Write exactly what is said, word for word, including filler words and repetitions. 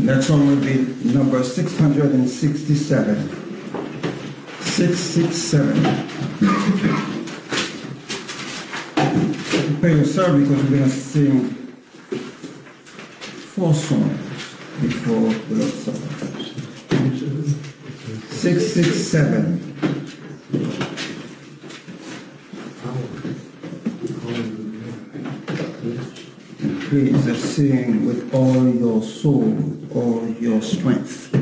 Next one will be number six hundred sixty-seven. six six seven. Prepare yourself because we're going to sing four songs before the Lord's Supper. six six seven. And please sing with all your soul, all your strength.